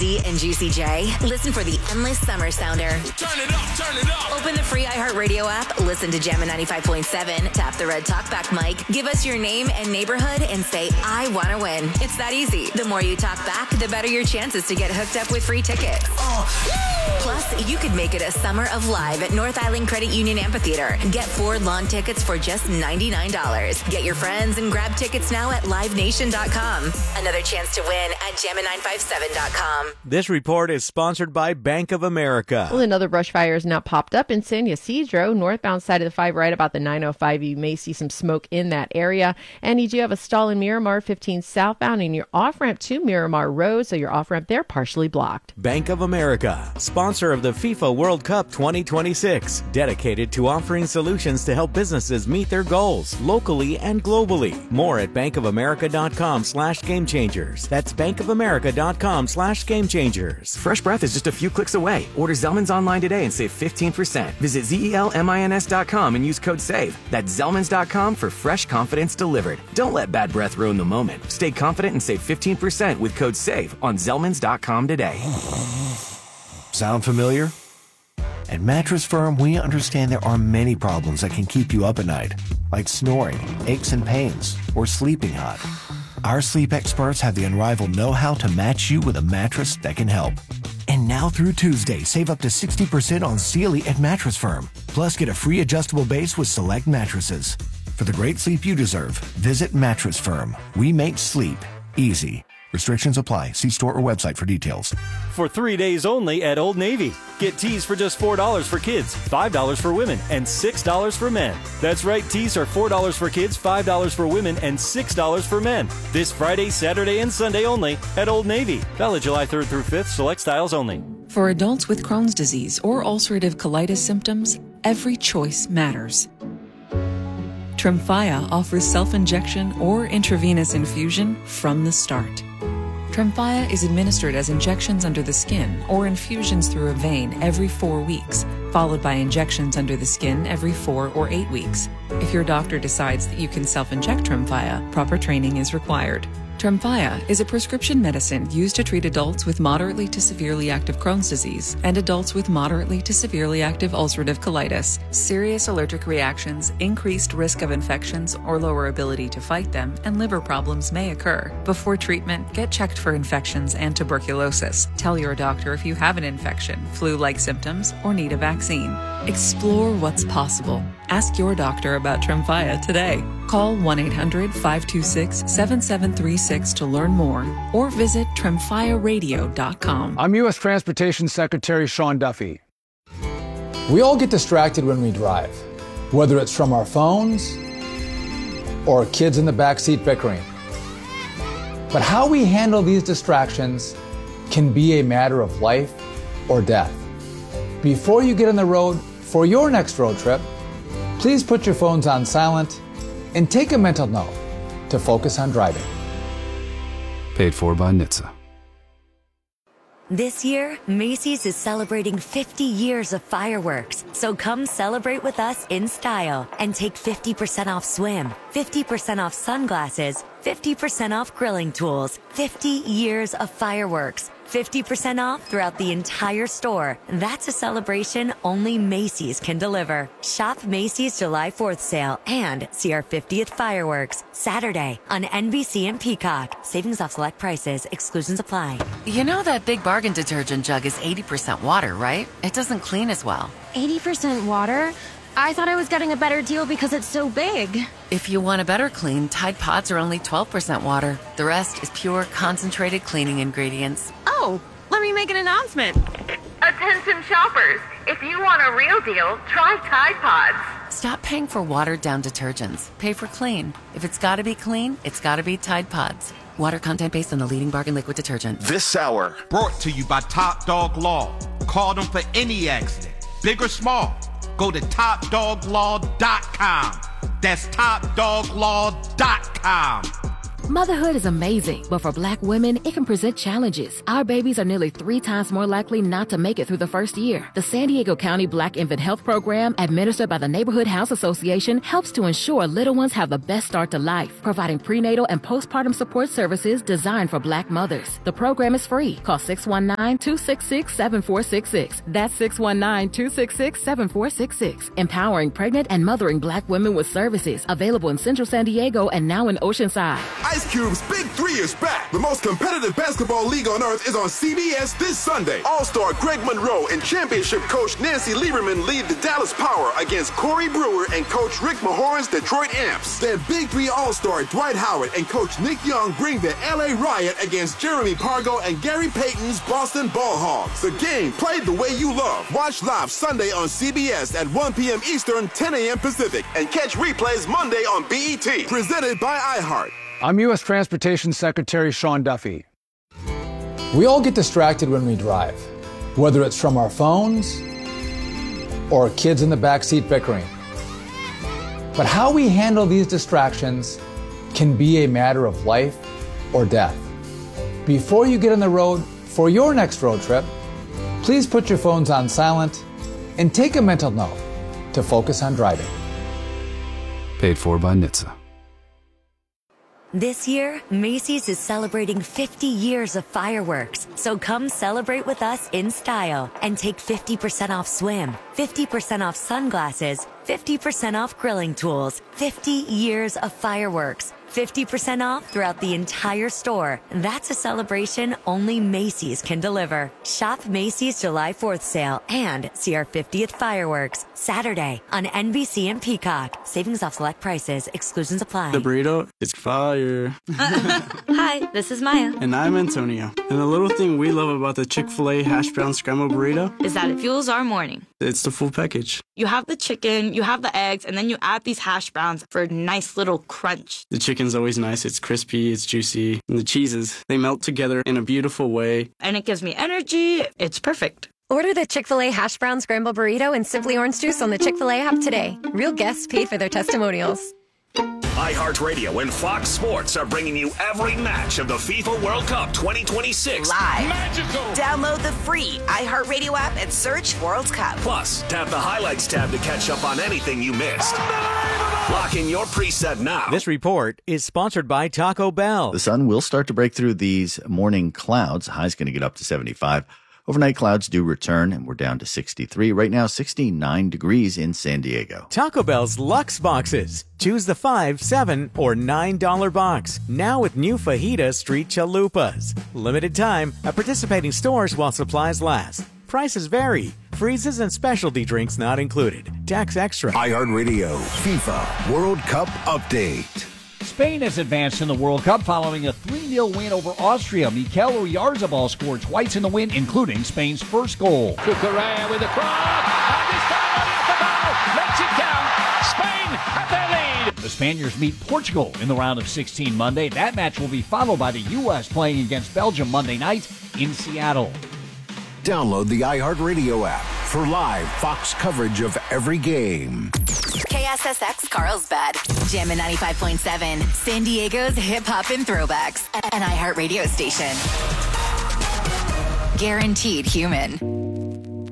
Easy and Juicy J, listen for the Endless Summer Sounder. Turn it up, turn it up. Open the free iHeartRadio app, listen to Jammin' 95.7, tap the red talkback mic, give us your name and neighborhood, and say, I want to win. It's that easy. The more you talk back, the better your chances to get hooked up with free tickets. Plus, you could make it a summer of live at North Island Credit Union Amphitheater. Get 4 lawn tickets for just $99. Get your friends and grab tickets now at livenation.com. Another chance to win at jammin957.com. This report is sponsored by Bank of America. Well, another brush fire has now popped up in San Ysidro, northbound side of the 5, right about the 905. You may see some smoke in that area. And you do have a stall in Miramar, 15 southbound, and your off-ramp to Miramar Road, so your off-ramp there partially blocked. Bank of America, sponsor of the FIFA World Cup 2026, dedicated to offering solutions to help businesses meet their goals locally and globally. More at bankofamerica.com/gamechangers. That's bankofamerica.com/gamechangers. Fresh breath is just a few clicks away. Order Zellman's online today and save 15%. Visit ZELMINS.com and use code SAVE. That's Zellman's.com for fresh confidence delivered. Don't let bad breath ruin the moment. Stay confident and save 15% with code SAVE on Zellman's.com today. Sound familiar? At Mattress Firm, we understand there are many problems that can keep you up at night, like snoring, aches and pains, or sleeping hot. Our sleep experts have the unrivaled know-how to match you with a mattress that can help. And now through Tuesday, save up to 60% on Sealy at Mattress Firm. Plus, get a free adjustable base with select mattresses. For the great sleep you deserve, visit Mattress Firm. We make sleep easy. Restrictions apply. See store or website for details. For 3 days only at Old Navy. Get tees for just $4 for kids, $5 for women, and $6 for men. That's right, tees are $4 for kids, $5 for women, and $6 for men. This Friday, Saturday, and Sunday only at Old Navy. Valid July 3rd through 5th, select styles only. For adults with Crohn's disease or ulcerative colitis symptoms, every choice matters. Tremfya offers self-injection or intravenous infusion from the start. Tremfya is administered as injections under the skin or infusions through a vein every 4 weeks, followed by injections under the skin every 4 or 8 weeks. If your doctor decides that you can self-inject Tremfya, proper training is required. Tremfya is a prescription medicine used to treat adults with moderately to severely active Crohn's disease and adults with moderately to severely active ulcerative colitis. Serious allergic reactions, increased risk of infections or lower ability to fight them, and liver problems may occur. Before treatment, get checked for infections and tuberculosis. Tell your doctor if you have an infection, flu-like symptoms, or need a vaccine. Explore what's possible. Ask your doctor about Tremfya today. Call 1-800-526-7736 to learn more or visit TremfyaRadio.com. I'm U.S. Transportation Secretary Sean Duffy. We all get distracted when we drive, whether it's from our phones or kids in the backseat bickering. But how we handle these distractions can be a matter of life or death. Before you get on the road for your next road trip, please put your phones on silent and take a mental note to focus on driving. Paid for by NHTSA. This year, Macy's is celebrating 50 years of fireworks. So come celebrate with us in style and take 50% off swim, 50% off sunglasses, 50% off grilling tools, 50 years of fireworks. 50% off throughout the entire store. That's a celebration only Macy's can deliver. Shop Macy's July 4th sale and see our 50th fireworks Saturday on NBC and Peacock. Savings off select prices. Exclusions apply. You know that Big Bargain detergent jug is 80% water, right? It doesn't clean as well. 80% water? I thought I was getting a better deal because it's so big. If you want a better clean, Tide Pods are only 12% water. The rest is pure, concentrated cleaning ingredients. Oh, let me make an announcement. Attention shoppers, if you want a real deal, try Tide Pods. Stop paying for watered-down detergents. Pay for clean. If it's got to be clean, it's got to be Tide Pods. Water content based on the leading bargain liquid detergent. This hour brought to you by Top Dog Law. Call them for any accident, big or small. Go to TopDogLaw.com. That's TopDogLaw.com. Motherhood is amazing, but for Black women, it can present challenges. Our babies are nearly 3 times more likely not to make it through the first year. The San Diego County Black Infant Health Program, administered by the Neighborhood House Association, helps to ensure little ones have the best start to life, providing prenatal and postpartum support services designed for Black mothers. The program is free. Call 619-266-7466. That's 619-266-7466. Empowering pregnant and mothering Black women with services. Available in Central San Diego and now in Oceanside. Ice Cube's Big 3 is back. The most competitive basketball league on earth is on CBS this Sunday. All-star Greg Monroe and championship coach Nancy Lieberman lead the Dallas Power against Corey Brewer and coach Rick Mahoran's Detroit Amps. Then Big 3 All-star Dwight Howard and coach Nick Young bring the LA Riot against Jeremy Pargo and Gary Payton's Boston Ball Hogs. The game played the way you love. Watch live Sunday on CBS at 1 p.m. Eastern, 10 a.m. Pacific, and catch replays Monday on BET. Presented by iHeart. I'm U.S. Transportation Secretary Sean Duffy. We all get distracted when we drive, whether it's from our phones or kids in the backseat bickering. But how we handle these distractions can be a matter of life or death. Before you get on the road for your next road trip, please put your phones on silent and take a mental note to focus on driving. Paid for by NHTSA. This year, Macy's is celebrating 50 years of fireworks. So come celebrate with us in style and take 50% off swim, 50% off sunglasses, 50% off grilling tools, 50 years of fireworks. 50% off throughout the entire store. That's a celebration only Macy's can deliver. Shop Macy's July 4th sale and see our 50th fireworks Saturday on NBC and Peacock. Savings off select prices. Exclusions apply. The burrito is fire. Hi, this is Maya. And I'm Antonio. And the little thing we love about the Chick-fil-A hash brown scrambled burrito is that it fuels our morning. It's the full package. You have the chicken, you have the eggs, and then you add these hash browns for a nice little crunch. The chicken's always nice. It's crispy, it's juicy. And the cheeses, they melt together in a beautiful way. And it gives me energy. It's perfect. Order the Chick-fil-A hash brown scrambled burrito and Simply Orange Juice on the Chick-fil-A app today. Real guests paid for their testimonials. iHeartRadio and Fox Sports are bringing you every match of the FIFA World Cup 2026. Live. Magical. Download the free iHeartRadio app and search World Cup. Plus, tap the highlights tab to catch up on anything you missed. Lock in your preset now. This report is sponsored by Taco Bell. The sun will start to break through these morning clouds. High's going to get up to 75. Overnight clouds do return, and we're down to 63. Right now, 69 degrees in San Diego. Taco Bell's Luxe Boxes. Choose the $5, $7, or $9 box. Now with new Fajita Street Chalupas. Limited time at participating stores while supplies last. Prices vary. Freezes and specialty drinks not included. Tax extra. iHeartRadio FIFA World Cup Update. Spain has advanced in the World Cup following a 3-0 win over Austria. Mikel Oyarzabal scored twice in the win, including Spain's first goal. Cucurella with the cross, and this time Oyarzabal makes it count. Spain have their lead. The Spaniards meet Portugal in the round of 16 Monday. That match will be followed by the U.S. playing against Belgium Monday night in Seattle. Download the iHeartRadio app for live Fox coverage of every game. KSSX Carlsbad. Jammin' 95.7. San Diego's hip hop and throwbacks. An iHeart radio station. Guaranteed human.